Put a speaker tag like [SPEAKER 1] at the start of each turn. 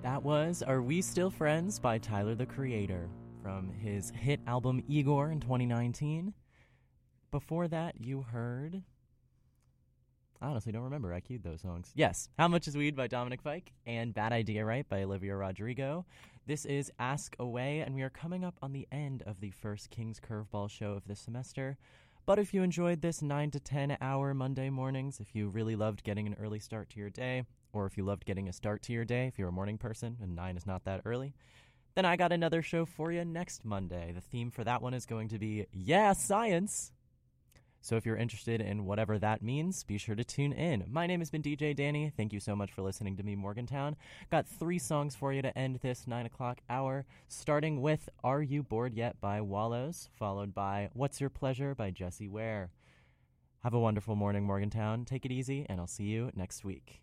[SPEAKER 1] That was Are We Still Friends by Tyler, the Creator, from his hit album Igor in 2019. Before that, you heard... I honestly don't remember. I queued those songs. Yes, How Much Is Weed by Dominic Fike and Bad Idea Right by Olivia Rodrigo. This is Ask Away, and we are coming up on the end of the first King's Curveball show of this semester. But if you enjoyed this 9 to 10 hour Monday mornings, if you really loved getting an early start to your day, or if you loved getting a start to your day, if you're a morning person and 9 is not that early, then I got another show for you next Monday. The theme for that one is going to be, yeah, science! So if you're interested in whatever that means, be sure to tune in. My name has been DJ Danny. Thank you so much for listening to me, Morgantown. Got 3 songs for you to end this 9 o'clock hour, starting with Are You Bored Yet by Wallows, followed by What's Your Pleasure by Jessie Ware. Have a wonderful morning, Morgantown. Take it easy, and I'll see you next week.